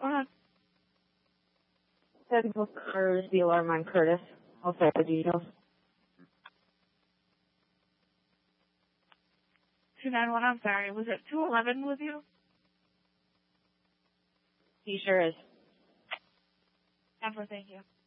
Technical Curtis, the alarm on Curtis. I'll set the details. 291, I'm sorry. Was it 211 with you? He sure is. Amber, thank you.